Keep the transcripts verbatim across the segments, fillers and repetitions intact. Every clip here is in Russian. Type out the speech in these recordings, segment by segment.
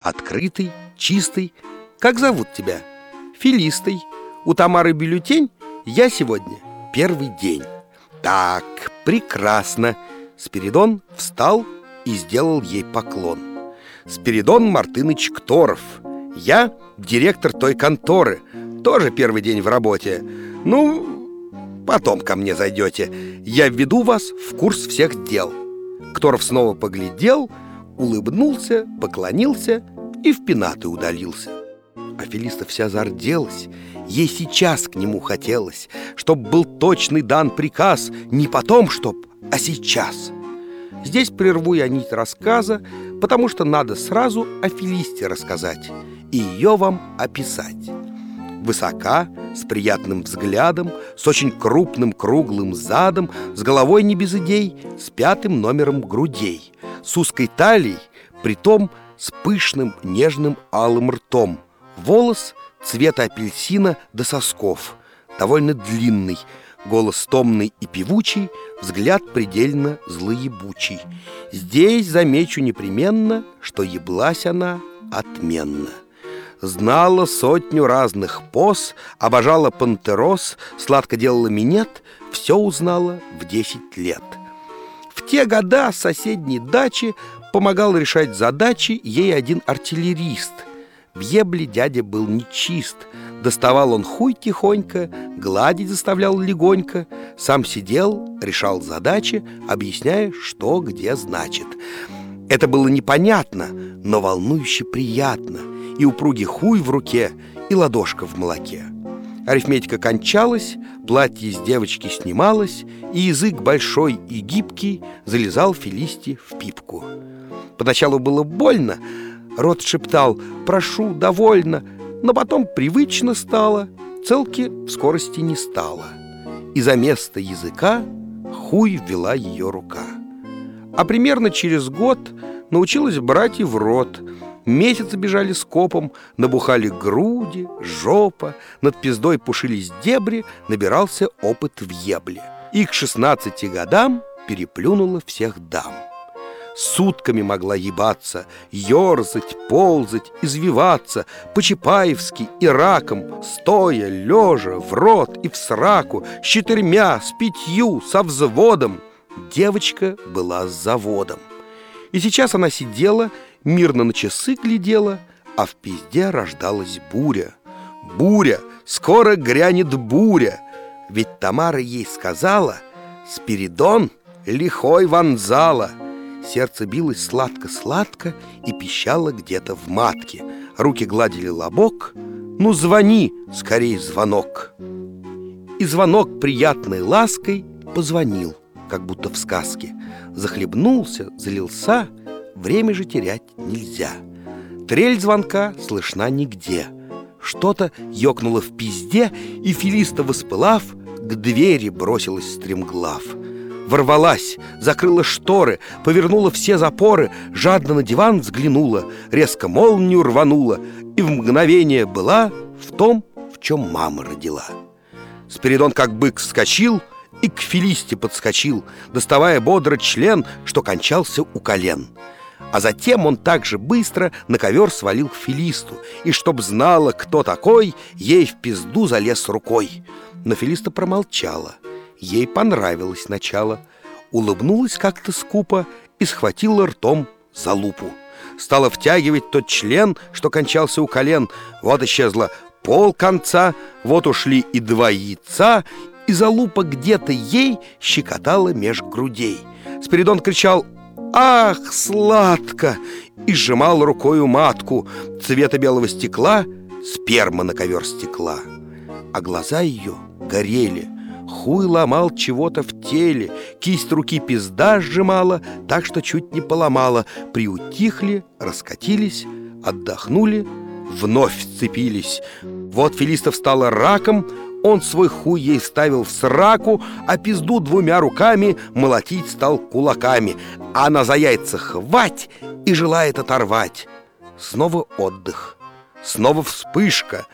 открытый, чистый. Как зовут тебя? Филистой. У Тамары бюллетень? Я сегодня первый день. Так, прекрасно. Спиридон встал и сделал ей поклон. Спиридон Мартыныч Кторов. Я директор той конторы. Тоже первый день в работе. Ну, потом ко мне зайдете. Я введу вас в курс всех дел. Кторов снова поглядел, улыбнулся, поклонился и в пенаты удалился. А Филиста вся зарделась. Ей сейчас к нему хотелось, чтоб был точный дан приказ, не потом, чтоб, а сейчас. Здесь прерву я нить рассказа, потому что надо сразу о Филисте рассказать и ее вам описать. Высока, с приятным взглядом, с очень крупным круглым задом, с головой не без идей, с пятым номером грудей, с узкой талией, притом с пышным нежным алым ртом, волос цвета апельсина до сосков, довольно длинный, голос томный и певучий, взгляд предельно злоебучий. Здесь замечу непременно, что еблась она отменно. Знала сотню разных поз, обожала пантерос, сладко делала минет, все узнала в десять лет. В те года с соседней дачи помогал решать задачи ей один артиллерист. В ебле дядя был нечист. Доставал он хуй тихонько, гладить заставлял легонько. Сам сидел, решал задачи, объясняя, что где значит. Это было непонятно, но волнующе приятно. И упругий хуй в руке, и ладошка в молоке. Арифметика кончалась, платье из девочки снималось, и язык большой и гибкий залезал Филисте в пипку. Поначалу было больно, рот шептал «прошу, довольно», но потом привычно стало, целки в скорости не стало. И за место языка хуй ввела ее рука. А примерно через год научилась брать и в рот. Месяцы бежали скопом, набухали груди, жопа, над пиздой пушились дебри, набирался опыт в ебле. И к шестнадцати годам переплюнула всех дам. Сутками могла ебаться, ерзать, ползать, извиваться, по-чапаевски и раком, стоя, лежа, в рот и в сраку, с четырьмя, с пятью, со взводом. Девочка была с заводом. И сейчас она сидела, мирно на часы глядела, а в пизде рождалась буря. Буря! Скоро грянет буря! Ведь Тамара ей сказала: Спиридон лихой вонзала. Сердце билось сладко-сладко и пищало где-то в матке. Руки гладили лобок. Ну, звони, скорей звонок. И звонок приятной лаской позвонил, как будто в сказке. Захлебнулся, залился, время же терять нельзя. Трель звонка слышна нигде. Что-то ёкнуло в пизде, и Филиста, воспылав, к двери бросилась стремглав. Ворвалась, закрыла шторы, повернула все запоры, жадно на диван взглянула, резко молнию рванула и в мгновение была в том, в чем мама родила. Спиридон как бык вскочил и к Филисте подскочил, доставая бодро член, что кончался у колен. А затем он так же быстро на ковер свалил Филисту, и чтоб знала, кто такой, ей в пизду залез рукой. Но Филиста промолчала. Ей понравилось сначала. Улыбнулась как-то скупо и схватила ртом за лупу. Стала втягивать тот член, что кончался у колен. Вот исчезла полконца, вот ушли и два яйца, и залупа где-то ей щекотала меж грудей. Спиридон кричал: «Ах, сладко!» и сжимал рукою матку. Цвета белого стекла сперма на ковер стекла. А глаза ее горели. Хуй ломал чего-то в теле. Кисть руки пизда сжимала, так что чуть не поломала. Приутихли, раскатились, отдохнули, вновь сцепились. Вот Филиста встала раком. Он свой хуй ей ставил в сраку, а пизду двумя руками молотить стал кулаками. А она за яйца хвать и желает оторвать. Снова отдых, снова вспышка.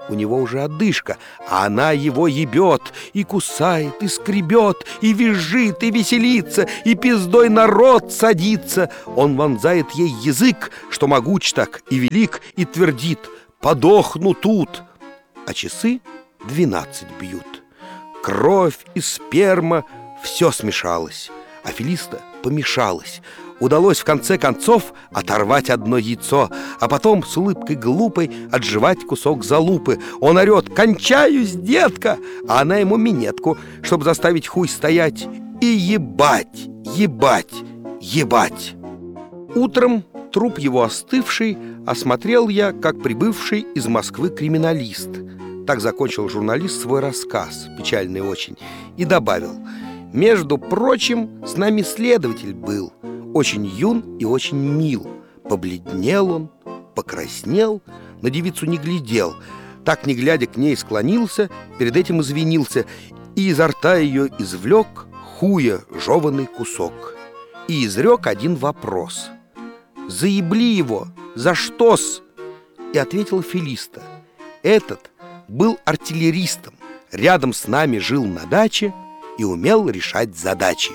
у него уже одышка, а она его ебет, и кусает, и скребет, и визжит, и веселится, и пиздой на рот садится. Он вонзает ей язык, что могуч так и велик, и твердит: «Подохну тут!» А часы двенадцать бьют. Кровь и сперма — все смешалось, а Филиста помешалась. Удалось в конце концов оторвать одно яйцо, а потом с улыбкой глупой отжевать кусок залупы. Он орет: «Кончаюсь, детка!» А она ему минетку, чтобы заставить хуй стоять. И ебать, ебать, ебать. Утром труп его остывший осмотрел я, как прибывший из Москвы криминалист. Так закончил журналист свой рассказ, печальный очень, и добавил: «Между прочим, с нами следователь был, очень юн и очень мил. Побледнел он, покраснел, на девицу не глядел. Так, не глядя, к ней склонился, перед этим извинился и изо рта ее извлек хуя жеванный кусок. И изрек один вопрос: «Заебли его, за что-с?» И ответил Филиста: «Этот был артиллеристом, рядом с нами жил на даче и умел решать задачи».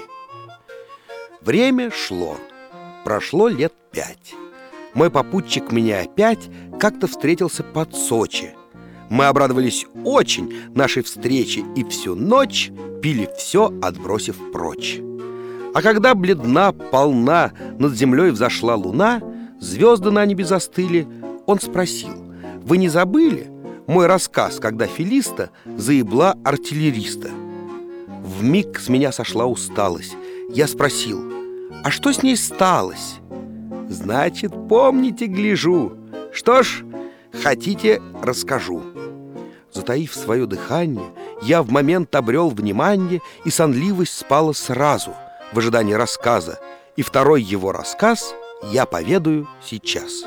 Время шло. Прошло лет пять. Мой попутчик меня опять как-то встретился под Сочи. Мы обрадовались очень нашей встрече и всю ночь пили все, отбросив прочь. А когда бледна, полна, над землей взошла луна, звезды на небе застыли, он спросил: «Вы не забыли мой рассказ, когда Филиста заебла артиллериста?» Вмиг с меня сошла усталость. Я спросил: «А что с ней сталось?» «Значит, помните, гляжу. Что ж, хотите, расскажу». Затаив свое дыхание, я в момент обрел внимание, и сонливость спала сразу в ожидании рассказа. И второй его рассказ я поведаю сейчас.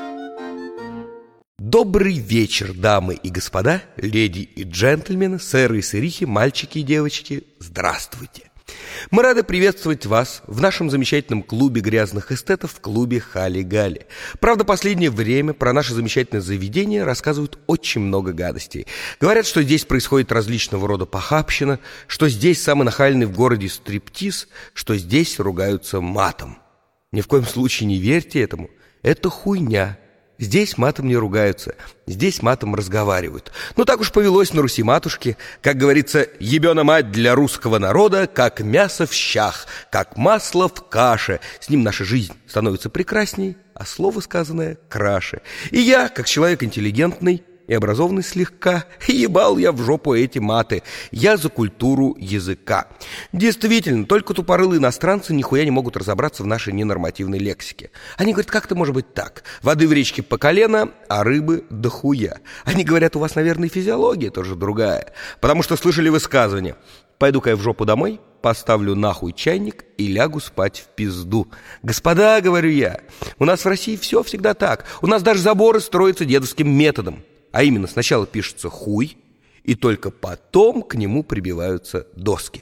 Добрый вечер, дамы и господа, леди и джентльмены, сэры и сырихи, мальчики и девочки. Здравствуйте! Мы рады приветствовать вас в нашем замечательном клубе грязных эстетов, в клубе Хали-Гали. Правда, последнее время про наше замечательное заведение рассказывают очень много гадостей. Говорят, что здесь происходит различного рода похабщина, что здесь самый нахальный в городе стриптиз, что здесь ругаются матом. Ни в коем случае не верьте этому. Это хуйня. Здесь матом не ругаются, здесь матом разговаривают. Ну так уж повелось на Руси-матушке. Как говорится, ебена мать для русского народа, как мясо в щах, как масло в каше. С ним наша жизнь становится прекрасней, а слово сказанное краше. И я, как человек интеллигентный и образованный слегка, ебал я в жопу эти маты. Я за культуру языка. Действительно, только тупорылые иностранцы нихуя не могут разобраться в нашей ненормативной лексике. Они говорят: как это может быть так? Воды в речке по колено, а рыбы дохуя. Они говорят: у вас, наверное, физиология тоже другая. Потому что слышали высказывание: пойду-ка я в жопу домой, поставлю нахуй чайник и лягу спать в пизду. Господа, говорю я, у нас в России все всегда так. У нас даже заборы строятся дедовским методом. А именно, сначала пишется хуй, и только потом к нему прибиваются доски.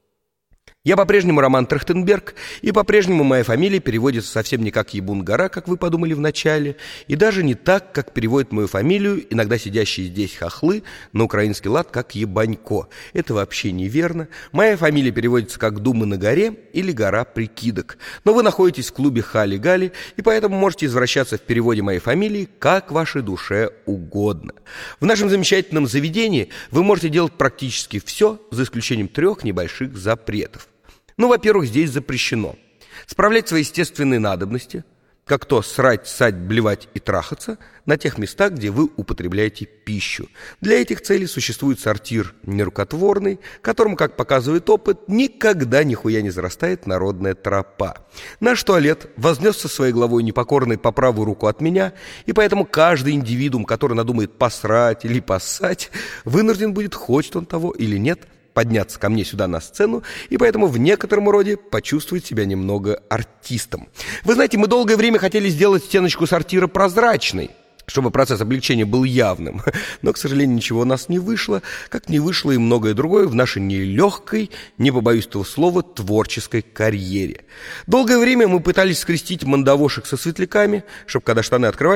Я по-прежнему Роман Трахтенберг, и по-прежнему моя фамилия переводится совсем не как Ебун-гора, как вы подумали вначале, и даже не так, как переводят мою фамилию иногда сидящие здесь хохлы на украинский лад, как Ебанько. Это вообще неверно. Моя фамилия переводится как Думы на горе или Гора прикидок. Но вы находитесь в клубе Хали-Гали, и поэтому можете извращаться в переводе моей фамилии как вашей душе угодно. В нашем замечательном заведении вы можете делать практически все, за исключением трех небольших запретов. Ну, во-первых, здесь запрещено справлять свои естественные надобности, как то срать, ссать, блевать и трахаться, на тех местах, где вы употребляете пищу. Для этих целей существует сортир нерукотворный, которому, как показывает опыт, никогда нихуя не зарастает народная тропа. Наш туалет вознесся своей главой непокорной по правую руку от меня, и поэтому каждый индивидуум, который надумает посрать или поссать, вынужден будет, хочет он того или нет, подняться ко мне сюда на сцену, и поэтому в некотором роде почувствовать себя немного артистом. Вы знаете, мы долгое время хотели сделать стеночку сортира прозрачной, чтобы процесс облегчения был явным. Но, к сожалению, ничего у нас не вышло, как не вышло и многое другое в нашей нелегкой, не побоюсь этого слова, творческой карьере. Долгое время мы пытались скрестить мандавошек со светляками, чтобы, когда штаны открываешь,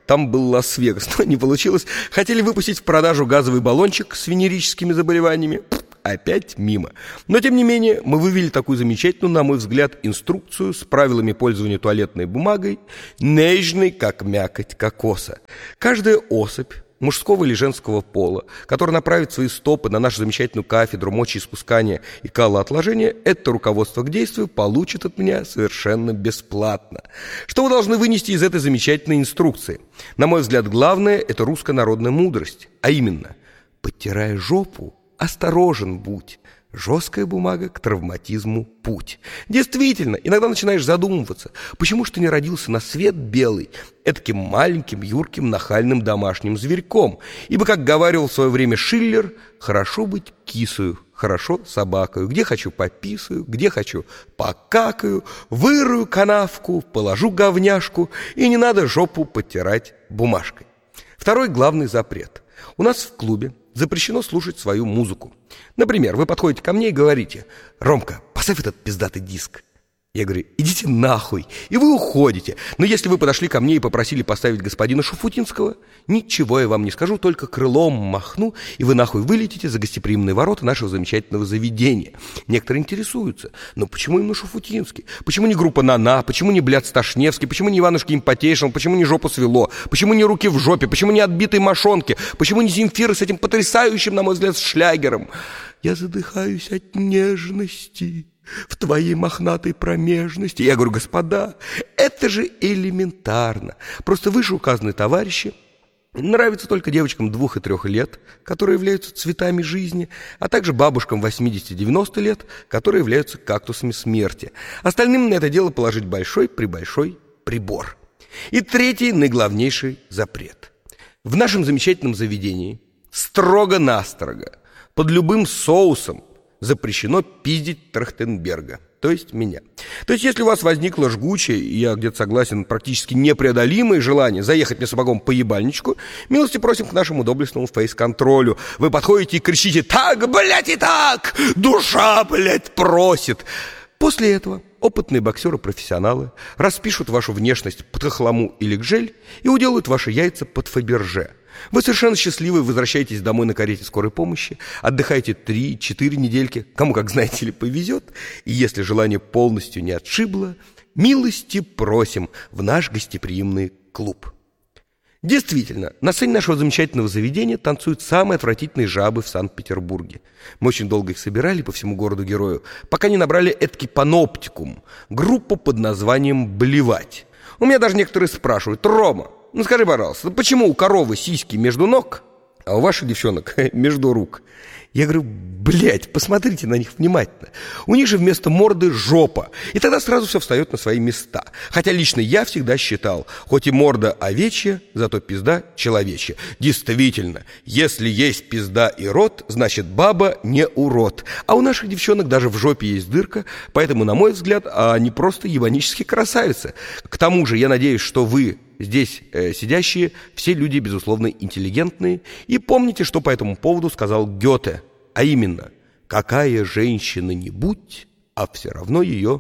там был Лас-Вегас, но не получилось. Хотели выпустить в продажу газовый баллончик с венерическими заболеваниями. Опять мимо. Но, тем не менее, мы вывели такую замечательную, на мой взгляд, инструкцию с правилами пользования туалетной бумагой, нежной, как мякоть кокоса. Каждая особь мужского или женского пола, который направит свои стопы на нашу замечательную кафедру мочеиспускания и калоотложения, это руководство к действию получит от меня совершенно бесплатно. Что вы должны вынести из этой замечательной инструкции? На мой взгляд, главное – это русская народная мудрость, а именно, подтирая жопу, осторожен будь. Жесткая бумага к травматизму путь. Действительно, иногда начинаешь задумываться, почему ж ты не родился на свет белый, этаким маленьким, юрким, нахальным домашним зверьком. Ибо, как говаривал в свое время Шиллер, хорошо быть кисою, хорошо собакою. Где хочу пописаю, где хочу покакаю, вырую канавку, положу говняшку, и не надо жопу подтирать бумажкой. Второй главный запрет. У нас в клубе запрещено слушать свою музыку. Например, вы подходите ко мне и говорите: «Ромка, поставь этот пиздатый диск». Я говорю: «Идите нахуй», и вы уходите. Но если вы подошли ко мне и попросили поставить господина Шуфутинского, ничего я вам не скажу, только крылом махну, и вы нахуй вылетите за гостеприимные ворота нашего замечательного заведения. Некоторые интересуются: но почему именно Шуфутинский? Почему не группа «На-на», почему не Бляд Сташневский, почему не Иванушки Импотейшн, почему не «Жопу свело», почему не «Руки в жопе», почему не «Отбитые мошонки», почему не Земфиры с этим потрясающим, на мой взгляд, шлягером? Я задыхаюсь от нежности в твоей мохнатой промежности. Я говорю: господа, это же элементарно. Просто вышеуказанные товарищи нравятся только девочкам двух и трех лет, которые являются цветами жизни, а также бабушкам восьмидесяти-девяноста лет, которые являются кактусами смерти. Остальным на это дело положить большой-пребольшой прибор. И третий, наиглавнейший запрет. В нашем замечательном заведении строго-настрого, под любым соусом, запрещено пиздить Трахтенберга, то есть меня. То есть если у вас возникло жгучее, и я где-то согласен, практически непреодолимое желание заехать мне сапогом по ебальничку, милости просим к нашему доблестному фейс-контролю. Вы подходите и кричите: «Так, блядь, и так! Душа, блядь, просит!» После этого опытные боксеры-профессионалы распишут вашу внешность под хохлому или гжель и уделают ваши яйца под Фаберже. Вы совершенно счастливы, возвращаетесь домой на карете скорой помощи, отдыхаете три-четыре недельки, кому как знаете ли повезет, и если желание полностью не отшибло, милости просим в наш гостеприимный клуб. Действительно, на сцене нашего замечательного заведения танцуют самые отвратительные жабы в Санкт-Петербурге. Мы очень долго их собирали по всему городу-герою, пока не набрали эдакий паноптикум, группу под названием «Блевать». У меня даже некоторые спрашивают: «Рома, ну скажи, пожалуйста, почему у коровы сиськи между ног, а у ваших девчонок между рук?» Я говорю: блядь, посмотрите на них внимательно. У них же вместо морды жопа. И тогда сразу все встает на свои места. Хотя лично я всегда считал, хоть и морда овечья, зато пизда человечья. Действительно, если есть пизда и рот, значит баба не урод. А у наших девчонок даже в жопе есть дырка, поэтому, на мой взгляд, они просто ебанические красавицы. К тому же я надеюсь, что вы здесь э, сидящие все люди, безусловно, интеллигентные, и помните, что по этому поводу сказал Гёте, а именно: «Какая женщина не будь, а все равно ее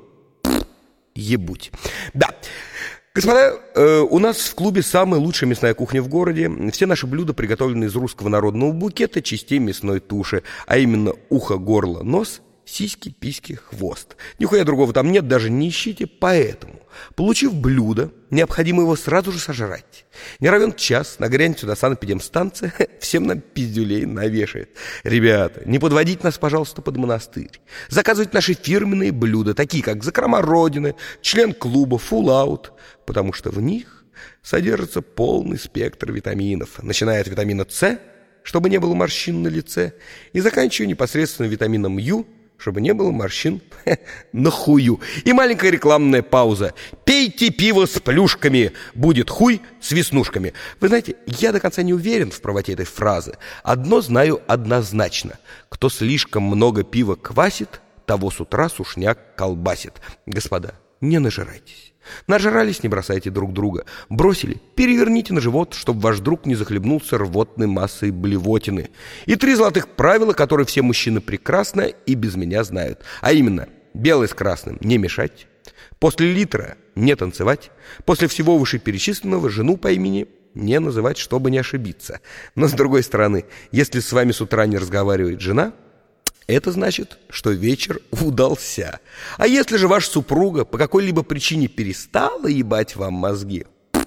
ебуть». Да, господа, э, у нас в клубе самая лучшая мясная кухня в городе. Все наши блюда приготовлены из русского народного букета частей мясной туши, а именно ухо, горло, нос, сиськи, письки, хвост. Нихуя другого там нет, даже не ищите. Поэтому, получив блюдо, необходимо его сразу же сожрать. Не равен час, нагрянет сюда санэпидемстанция, всем нам пиздюлей навешает. Ребята, не подводите нас, пожалуйста, под монастырь. Заказывайте наши фирменные блюда, такие как закрома Родины, член клуба, фулл-аут, потому что в них содержится полный спектр витаминов, начиная от витамина С, чтобы не было морщин на лице, и заканчивая непосредственно витамином Ю, чтобы не было морщин на хую. И маленькая рекламная пауза. Пейте пиво с плюшками, будет хуй с веснушками. Вы знаете, я до конца не уверен в правоте этой фразы. Одно знаю однозначно: кто слишком много пива квасит, того с утра сушняк колбасит. Господа, не нажирайтесь. Нажрались, не бросайте друг друга. Бросили, переверните на живот, чтобы ваш друг не захлебнулся рвотной массой блевотины. И три золотых правила, которые все мужчины прекрасно и без меня знают. А именно: белый с красным не мешать, после литра не танцевать, после всего вышеперечисленного жену по имени не называть, чтобы не ошибиться. Но, с другой стороны, если с вами с утра не разговаривает жена, это значит, что вечер удался. А если же ваша супруга по какой-либо причине перестала ебать вам мозги,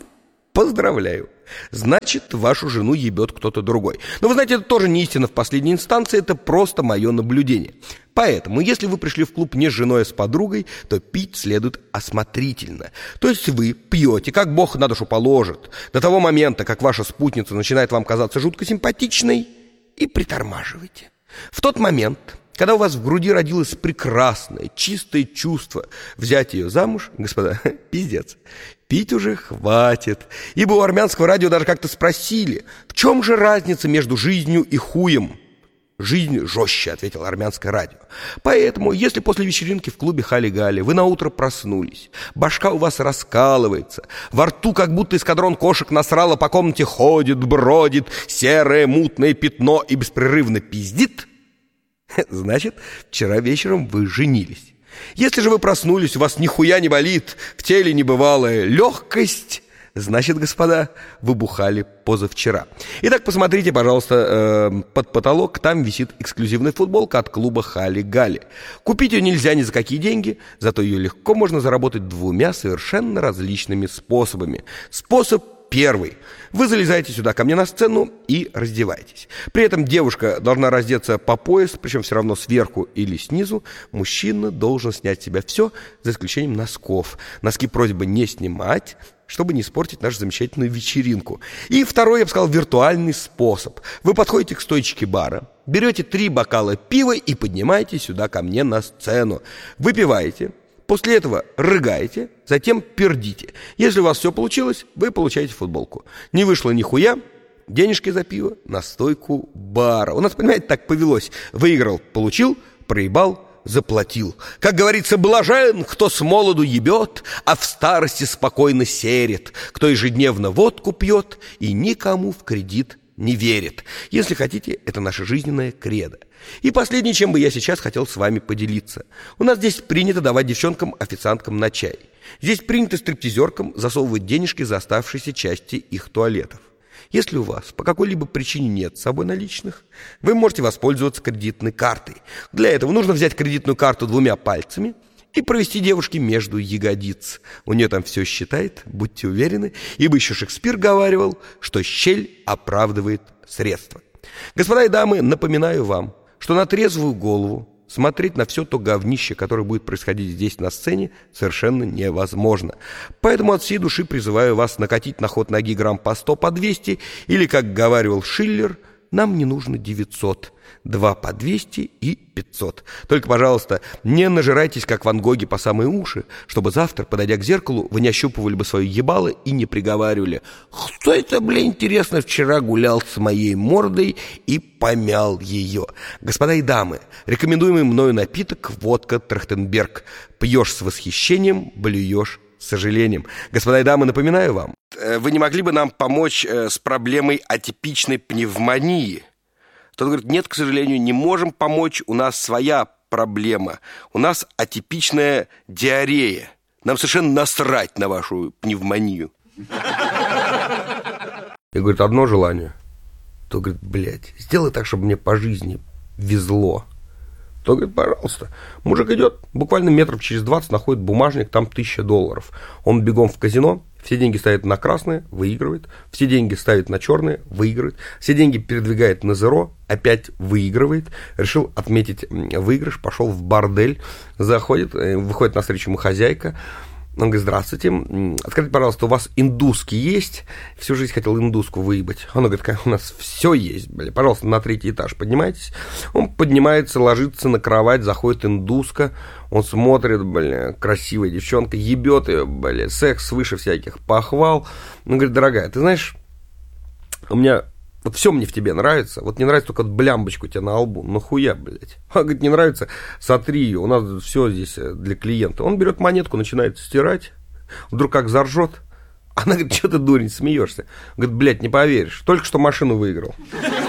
поздравляю. Значит, вашу жену ебет кто-то другой. Но вы знаете, это тоже не истина в последней инстанции, это просто мое наблюдение. Поэтому, если вы пришли в клуб не с женой, а с подругой, то пить следует осмотрительно. То есть вы пьете, как Бог на душу положит, до того момента, как ваша спутница начинает вам казаться жутко симпатичной, и притормаживаете. В тот момент, когда у вас в груди родилось прекрасное, чистое чувство взять ее замуж, господа, пиздец, пить уже хватит. Ибо у армянского радио даже как-то спросили, в чем же разница между жизнью и хуем? «Жизнь жестче», — ответил армянское радио. Поэтому, если после вечеринки в клубе Хали-Гали вы наутро проснулись, башка у вас раскалывается, во рту как будто эскадрон кошек насрало по комнате ходит, бродит, серое мутное пятно и беспрерывно пиздит, значит, вчера вечером вы женились. Если же вы проснулись, у вас нихуя не болит, в теле небывалая легкость, значит, господа, вы бухали позавчера. Итак, посмотрите, пожалуйста, э, под потолок, там висит эксклюзивная футболка от клуба Хали-Гали. Купить ее нельзя ни за какие деньги, зато ее легко можно заработать двумя совершенно различными способами. Способ первый. Вы залезаете сюда ко мне на сцену и раздеваетесь. При этом девушка должна раздеться по пояс, причем все равно сверху или снизу. Мужчина должен снять с себя все, за исключением носков. Носки просьба не снимать, чтобы не испортить нашу замечательную вечеринку. И второй, я бы сказал, виртуальный способ. Вы подходите к стойчике бара, берете три бокала пива и поднимаете сюда ко мне на сцену. Выпиваете. После этого рыгаете, затем пердите. Если у вас все получилось, вы получаете футболку. Не вышло нихуя, денежки за пиво на стойку бара. У нас, понимаете, так повелось. Выиграл, получил, проебал, заплатил. Как говорится, блажен, кто с молоду ебет, а в старости спокойно серет, кто ежедневно водку пьет и никому в кредит не верит. Если хотите, это наша жизненная кредо. И последнее, чем бы я сейчас хотел с вами поделиться. У нас здесь принято давать девчонкам-официанткам на чай. Здесь принято стриптизеркам засовывать денежки за оставшиеся части их туалетов. Если у вас по какой-либо причине нет с собой наличных, вы можете воспользоваться кредитной картой. Для этого нужно взять кредитную карту двумя пальцами и провести девушке между ягодиц. У нее там все считает, будьте уверены, ибо еще Шекспир говаривал, что щель оправдывает средства. Господа и дамы, напоминаю вам, что на трезвую голову смотреть на все то говнище, которое будет происходить здесь на сцене, совершенно невозможно. Поэтому от всей души призываю вас накатить на ход ноги грамм по сто, по двести, или, как говаривал Шиллер, нам не нужно девятьсот, два по двести и пятьсот. Только, пожалуйста, не нажирайтесь, как Ван Гоги, по самые уши, чтобы завтра, подойдя к зеркалу, вы не ощупывали бы свое ебало и не приговаривали: «Кто это, бля, интересно, вчера гулял с моей мордой и помял ее». Господа и дамы, рекомендуемый мною напиток — водка Трахтенберг. Пьешь с восхищением, блюешь с сожалением. Господа и дамы, напоминаю вам, вы не могли бы нам помочь с проблемой атипичной пневмонии? Тот говорит: нет, к сожалению, не можем помочь, у нас своя проблема. У нас атипичная диарея. Нам совершенно насрать на вашу пневмонию. Я, говорит, одно желание. То, говорит, блядь, сделай так, чтобы мне по жизни везло. То, говорит, пожалуйста. Мужик идет, буквально метров через двадцать находит бумажник, там тысяча долларов. Он бегом в казино, все деньги ставит на красные, выигрывает. Все деньги ставит на черные, выигрывает. Все деньги передвигает на зеро, опять выигрывает. Решил отметить выигрыш, пошел в бордель, заходит, выходит навстречу ему хозяйка. Он говорит: здравствуйте, скажите, пожалуйста, у вас индуски есть? Всю жизнь хотел индуску выебать. Он говорит: у нас все есть, бля, пожалуйста, на третий этаж поднимайтесь. Он поднимается, ложится на кровать, заходит индуска. Он смотрит, бля, красивая девчонка, ебет ее, бля, секс выше всяких похвал. Он говорит: дорогая, ты знаешь, у меня... Вот все мне в тебе нравится. Вот не нравится только блямбочку у тебя на лбу. Нахуя, блядь? А, говорит, не нравится, сотри ее. У нас все здесь для клиента. Он берет монетку, начинает стирать. Вдруг как заржет. Она говорит: что ты, дурень, смеешься? Говорит: блядь, не поверишь, только что машину выиграл.